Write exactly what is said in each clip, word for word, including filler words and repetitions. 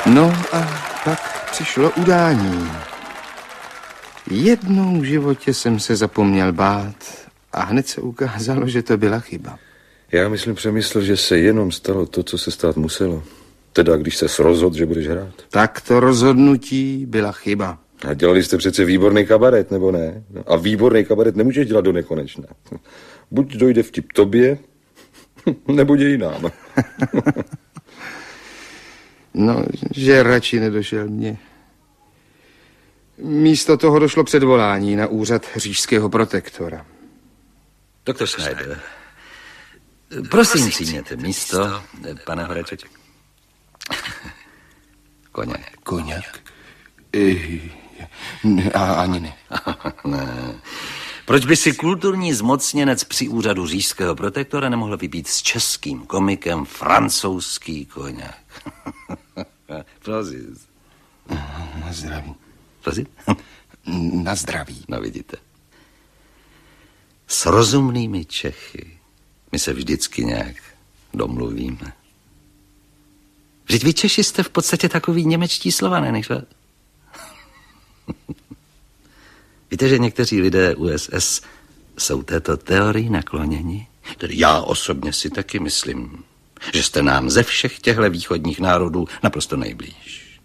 No a pak přišlo udání. Jednou v životě jsem se zapomněl bát a hned se ukázalo, že to byla chyba. Já myslím, Přemysl, že se jenom stalo to, co se stát muselo. Teda, když se rozhodl, že budeš hrát. Tak to rozhodnutí byla chyba. A dělali jste přece výborný kabaret, nebo ne? A výborný kabaret nemůžeš dělat do nekonečna. Buď dojde vtip tobě, nebo děj nám. No, že radši nedošel mě. Místo toho došlo předvolání na úřad říšského protektora. Doktor Schneider, prosím, přijměte místo, pane Horeček. Koněk. Koněk? I, ne, ani ne. Ne. Proč by si kulturní zmocněnec při úřadu říšského protektora nemohl vypít s českým komikem francouzský koněk? Prosím. Na zdraví. Prosím? Na zdraví. No vidíte. S rozumnými Čechy my se vždycky nějak domluvíme. Vždyť vy Češi jste v podstatě takový němečtí Slované, než vás? Víte, že někteří lidé U S S jsou této teorii nakloněni? Tedy já osobně si taky myslím, že jste nám ze všech těchto východních národů naprosto nejblíž.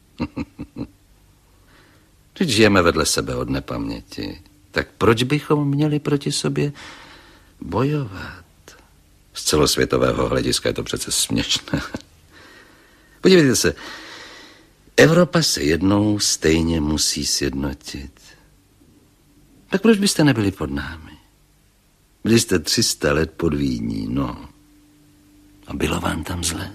Teď žijeme vedle sebe od nepaměti. Tak proč bychom měli proti sobě bojovat? Z celosvětového hlediska je to přece směšné. Podívejte se, Evropa se jednou stejně musí sjednotit. Tak proč byste nebyli pod námi? Byli jste tři sta let pod Vídní, no. A bylo vám tam zle?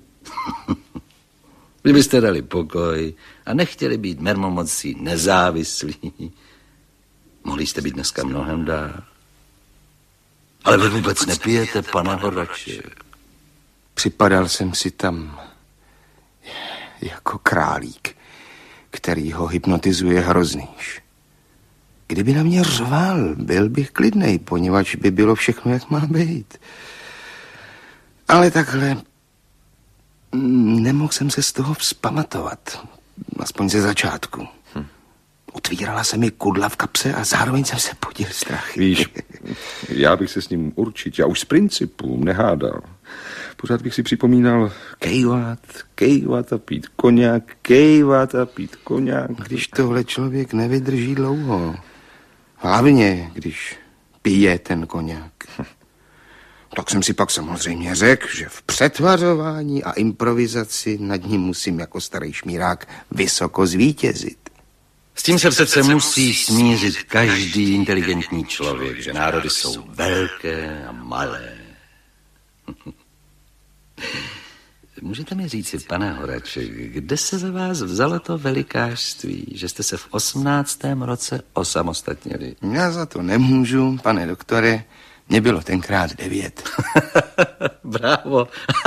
Kdybyste dali pokoj a nechtěli být mermomocí nezávislí, mohli jste být dneska mnohem dál. Ale vy vůbec nepijete, pane Horeček. Připadal jsem si tam jako králík, který ho hypnotizuje hroznýš. Kdyby na mě řval, byl bych klidnej, poněvadž by bylo všechno, jak má být. Ale takhle nemohl jsem se z toho vzpamatovat, aspoň ze začátku. Hm. Otvírala se mi kudla v kapse a zároveň jsem se podíl strach. Víš, já bych se s ním určitě, já už z principu nehádal. Pořád bych si připomínal kejvat, kejvat a pít koněk, kejvat a pít koněk. Když tohle člověk nevydrží dlouho. Hlavně, když pije ten koněk. Tak jsem si pak samozřejmě řekl, že v přetvařování a improvizaci nad ním musím jako starý šmírák vysoko zvítězit. S tím se přece musí smířit každý inteligentní člověk, že národy jsou velké a malé. Můžete mi říci, pane Horeček, kde se za vás vzalo to velikářství, že jste se v osmnáctém roce osamostatnili? Já za to nemůžu, pane doktore, mě bylo tenkrát devět. Bravo.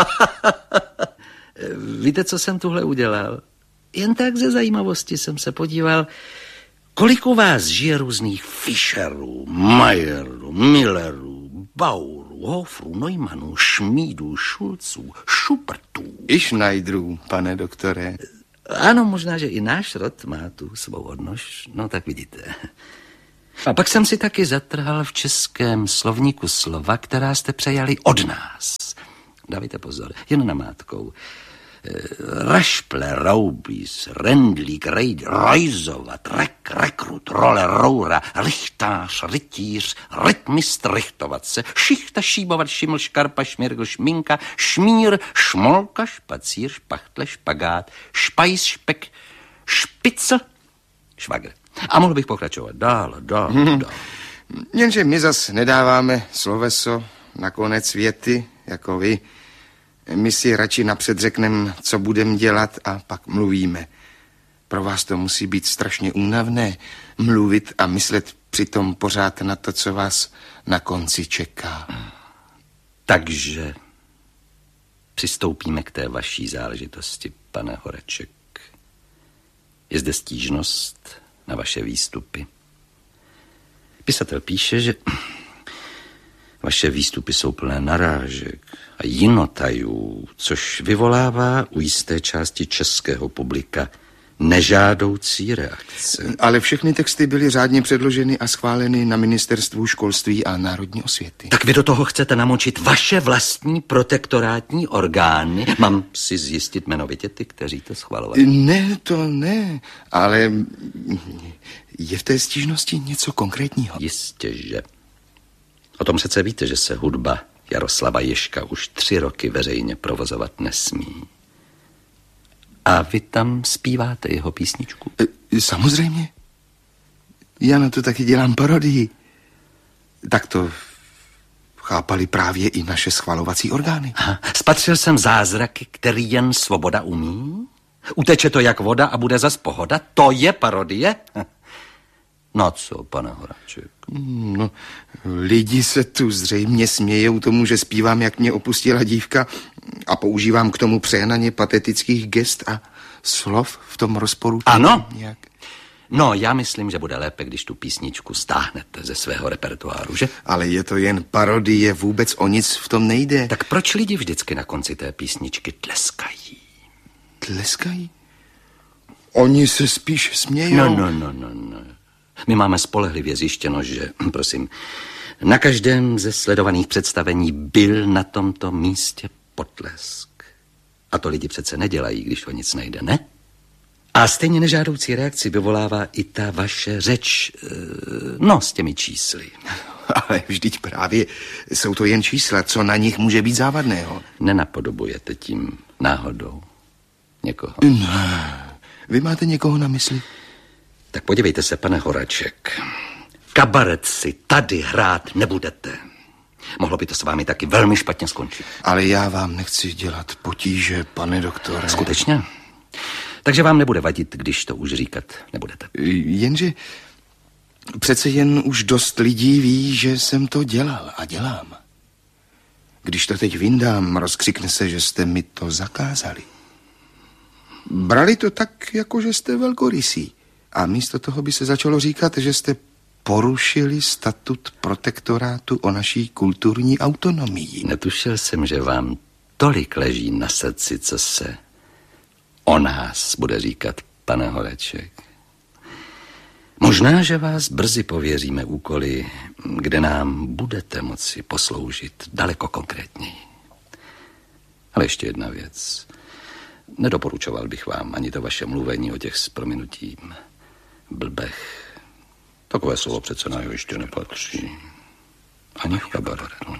Víte, co jsem tuhle udělal? Jen tak ze zajímavosti jsem se podíval, kolik u vás žije různých Fischerů, Mayerů, Millerů, Baurů, Hofrů, Neumannů, Šmídů, Šulců, Schubertů. I Schneiderů, pane doktore. Ano, možná, že i náš rod má tu svou odnož, no tak vidíte. A pak jsem si taky zatrhal v českém slovníku slova, která jste přejali od nás. Dávejte pozor, jen namátkou. Rašple, Raubis, Rendlík, Rejd, Rajzovat, Rek, Rekrut, Role, Roura, Richtář, Rytíř, Rytmistr, Richtovat se, Šichta, Šíbovat, Šiml, Škarpa, Šmirgl, Šminka, Šmír, Šmolka, Špacír, Špachtle, Špagát, Špajs, Špek, Špicl, Švagr. A mohl bych pokračovat dál, dál, hmm. dál. Jenže my zas nedáváme sloveso na konec věty, jako vy. My si radši napřed řekneme, co budeme dělat a pak mluvíme. Pro vás to musí být strašně únavné mluvit a myslet přitom pořád na to, co vás na konci čeká. Takže přistoupíme k té vaší záležitosti, pane Horeček. Je zde stížnost na vaše výstupy. Pisatel píše, že Vaše výstupy jsou plné narážek a jinotajů, což vyvolává u jisté části českého publika nežádoucí reakce. Ale všechny texty byly řádně předloženy a schváleny na ministerstvu školství a národní osvěty. Tak vy do toho chcete namočit vaše vlastní protektorátní orgány? Mám si zjistit jmenovitě ty, kteří to schvalovali? Ne, to ne, ale je v té stížnosti něco konkrétního. Jistě, že. O tom přece víte, že se hudba Jaroslava Ježka už tři roky veřejně provozovat nesmí. A vy tam zpíváte jeho písničku? E, samozřejmě. Já na to taky dělám parodii. Tak to chápali právě i naše schvalovací orgány. Aha. Spatřil jsem zázraky, který jen svoboda umí? Uteče to jak voda a bude zas pohoda? To je parodie? No co, pane Horáček? No, lidi se tu zřejmě smějou tomu, že zpívám, jak mě opustila dívka a používám k tomu přehnaně patetických gest a slov v tom rozporu. Ano? Nějak. No, já myslím, že bude lépe, když tu písničku stáhnete ze svého repertoáru, že? Ale je to jen parodie, vůbec o nic v tom nejde. Tak proč lidi vždycky na konci té písničky tleskají? Tleskají? Oni se spíš smějou. No, no, no, no, no. My máme spolehlivě zjištěno, že, prosím, na každém ze sledovaných představení byl na tomto místě potlesk. A to lidi přece nedělají, když o nic nejde, ne? A stejně nežádoucí reakci vyvolává i ta vaše řeč, no, s těmi čísly. Ale vždyť právě jsou to jen čísla, co na nich může být závadného. Nenapodobujete tím náhodou někoho? No, vy máte někoho na mysli? Tak podívejte se, pane Horaček. Kabaret si tady hrát nebudete. Mohlo by to s vámi taky velmi špatně skončit. Ale já vám nechci dělat potíže, pane doktore. Skutečně? Takže vám nebude vadit, když to už říkat nebudete. Jenže přece jen už dost lidí ví, že jsem to dělal a dělám. Když to teď vyndám, rozkřikne se, že jste mi to zakázali. Brali to tak, jako že jste velkorysí. A místo toho by se začalo říkat, že jste porušili statut protektorátu o naší kulturní autonomii. Netušil jsem, že vám tolik leží na srdci, co se o nás bude říkat, pane Horaček. Možná, že vás brzy pověříme úkoly, kde nám budete moci posloužit daleko konkrétněji. Ale ještě jedna věc. Nedoporučoval bych vám ani to vaše mluvení o těch s prominutím blbech. Takové slovo přece na ještě nepatří. Ani v kabaretu.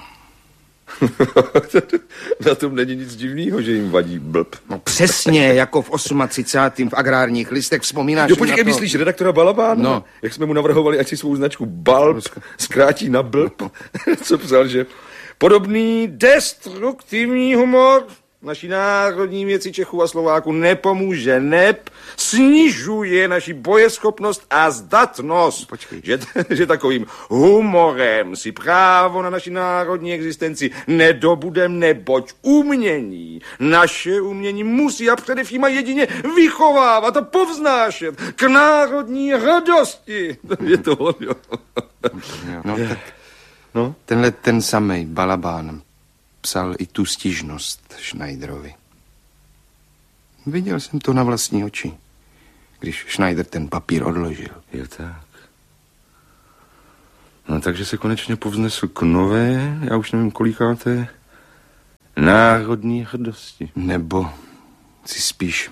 Na tom není nic divného, že jim vadí blb. No přesně, jako v třicátém osmém v agrárních listech, vzpomínáš. Jo, počkej, myslíš redaktora Balabána? No. Jak jsme mu navrhovali, ať si svou značku Balb zkrátí na blb. Co psal, že podobný destruktivní humor naší národní věci Čechů a Slováků nepomůže, neb snižuje naši bojeschopnost a zdatnost. Počkej. Že, že takovým humorem si právo na naši národní existenci nedobudem, neboť umění, naše umění musí a především a jedině vychovávat a povznášet k národní radosti. Je to on, jo. No, tak No? tenhle ten samej Balabán psal i tu stížnost Schneiderovi. Viděl jsem to na vlastní oči, když Schneider ten papír odložil. Jo, tak. No, takže se konečně povznesl k nové, já už nevím, kolikáté, národní hrdosti. Nebo si spíš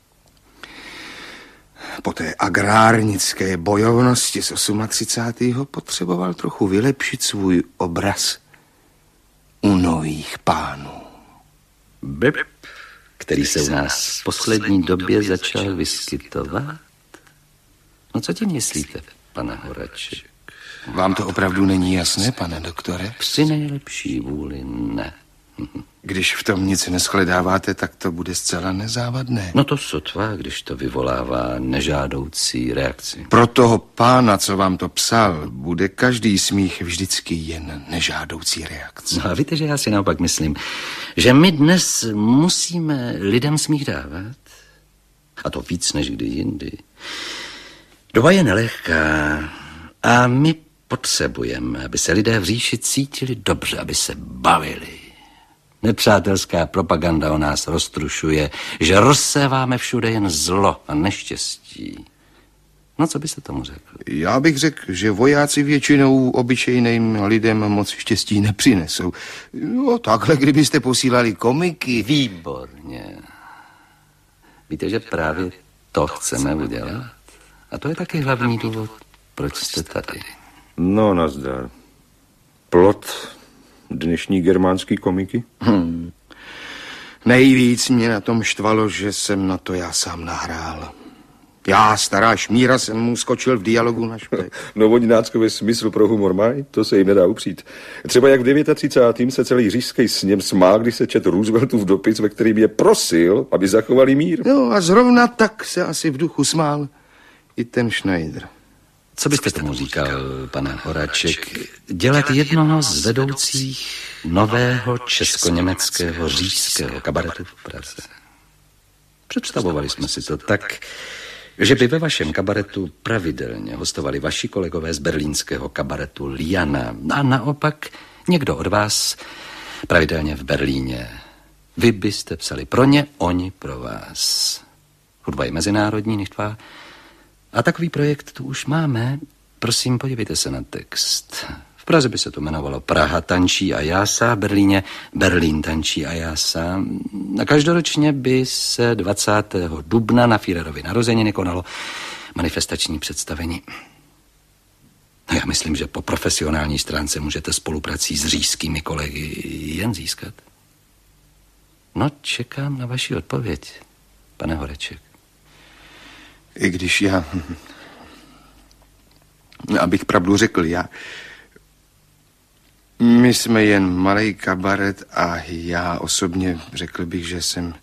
po té agrárnické bojovnosti z třicátého osmého potřeboval trochu vylepšit svůj obraz u nových pánů. Blb, který se u nás v poslední době začal vyskytovat. No co tím myslíte, pane Horaček? Vám to opravdu není jasné, pane doktore? Při nejlepší vůli ne. Když v tom nic neschledáváte, tak to bude zcela nezávadné. No to sotva, když to vyvolává nežádoucí reakci. Pro toho pána, co vám to psal, bude každý smích vždycky jen nežádoucí reakce. No a víte, že já si naopak myslím, že my dnes musíme lidem smích dávat. A to víc než kdy jindy. Doba je nelehká a my Potřebujeme, aby se lidé v říši cítili dobře, aby se bavili. Nepřátelská propaganda o nás roztrušuje, že rozséváme všude jen zlo a neštěstí. No, co byste tomu řekl? Já bych řekl, že vojáci většinou obyčejným lidem moc štěstí nepřinesou. No, takhle, kdybyste posílali komiky. Výborně. Víte, že právě to chceme udělat? A to je taky hlavní důvod, proč jste tady. No, nazdar. Plot dnešní germánský komiky? Hmm. Nejvíc mě na tom štvalo, že jsem na to já sám nahrál. Já, stará šmíra, jsem mu skočil v dialogu na špek. Novodináckové smysl pro humor mají, to se jim nedá upřít. Třeba jak v třicátém devátém se celý říšský sněm smál, když se četl Rooseveltův dopis, ve kterým je prosil, aby zachovali mír. No a zrovna tak se asi v duchu smál i ten Schneider. Co byste tomu říkal, pane Horáček, dělat jednoho z vedoucích nového česko-německého říšského kabaretu v Praze? Představovali jsme si to tak, že by ve vašem kabaretu pravidelně hostovali vaši kolegové z berlínského kabaretu Liana a naopak někdo od vás pravidelně v Berlíně. Vy byste psali pro ně, oni pro vás. Hudba je mezinárodní, nichtva? A takový projekt tu už máme. Prosím, podívejte se na text. V Praze by se to jmenovalo Praha tančí a jása, v Berlíně Berlín tančí a jása. A každoročně by se dvacátého dubna na Führerovy narozeniny konalo manifestační představení. No já myslím, že po profesionální stránce můžete spoluprací s říšskými kolegy jen získat. No, čekám na vaši odpověď, pane Horeček. I když já... Abych pravdu řekl, já... My jsme jen malej kabaret a já osobně řekl bych, že jsem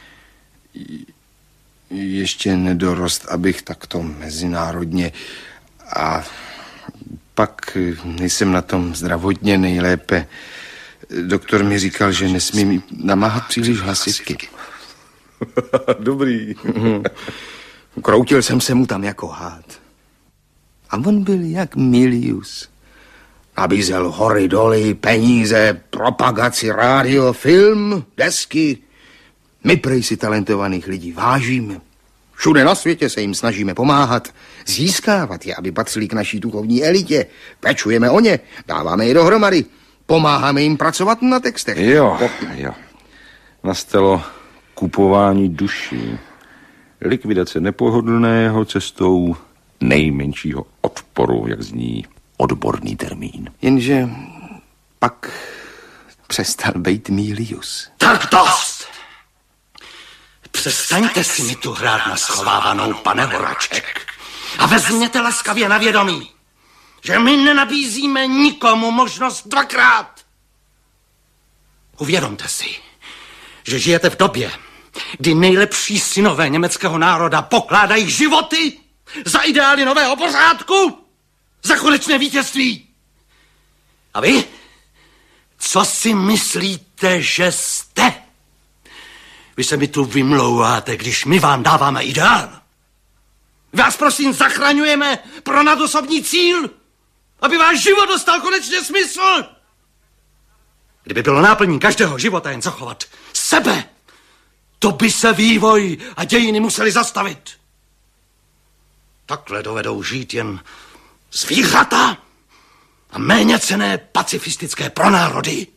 ještě nedorost, abych takto mezinárodně a pak nejsem na tom zdravotně nejlépe. Doktor mi říkal, že nesmím namáhat příliš hlasivky. Dobrý. Kroutil jsem se mu tam jako hád. A on byl jak Milius. Nabízel hory doly, peníze, propagaci, rádio, film, desky. My prej si talentovaných lidí vážíme. Všude na světě se jim snažíme pomáhat, získávat je, aby patřili k naší duchovní elitě. Pečujeme o ně, dáváme je dohromady, pomáháme jim pracovat na textech. Jo, jo. Nastalo kupování duší. Likvidace nepohodlného cestou nejmenšího odporu, jak zní odborný termín. Jenže pak přestal být Milius. Tak dost! Přestaňte si mi tu hrát na schovávanou, pane Horáček. A vezměte laskavě na vědomí, že my nenabízíme nikomu možnost dvakrát. Uvědomte si, že žijete v době, kdy nejlepší synové německého národa pokládají životy za ideály nového pořádku, za konečné vítězství. A vy? Co si myslíte, že jste? Vy se mi tu vymlouváte, když my vám dáváme ideál. Vás prosím zachraňujeme pro nadosobní cíl, aby váš život dostal konečně smysl. Kdyby bylo náplní každého života jen zachovat sebe, to by se vývoj a dějiny museli zastavit. Takhle dovedou žít jen zvířata a méně cenné pacifistické pronárody.